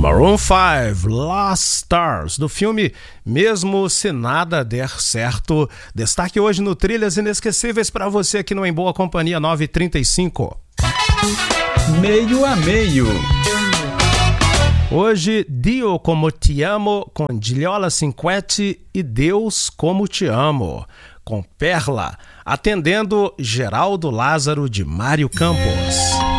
Maroon 5, Lost Stars, do filme Mesmo Se Nada Der Certo. Destaque hoje no Trilhas Inesquecíveis para você aqui no Em Boa Companhia 935. Meio a meio. Hoje, Dio Como Te Amo, com Giliola Cinquetti, e Deus Como Te Amo, com Perla, atendendo Geraldo Lázaro de Mário Campos.